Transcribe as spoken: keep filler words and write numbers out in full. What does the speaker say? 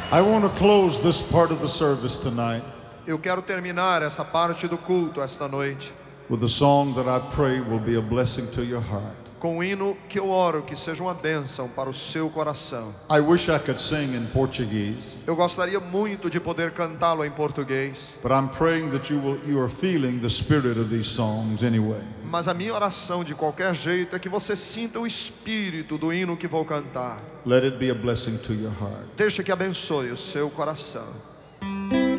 I want to close this part of the service tonight Eu quero terminar essa parte do culto esta noite with a song that I pray will be a blessing to your heart. com um hino que eu oro que seja uma bênção para o seu coração. I wish I could sing in Portuguese, Eu gostaria muito de poder cantá-lo em português, but I'm praying that you will you are feeling the spirit of these songs anyway. mas a minha oração de qualquer jeito é que você sinta o espírito do hino que vou cantar. Let it be a blessing to your heart. Deixa que abençoe o seu coração.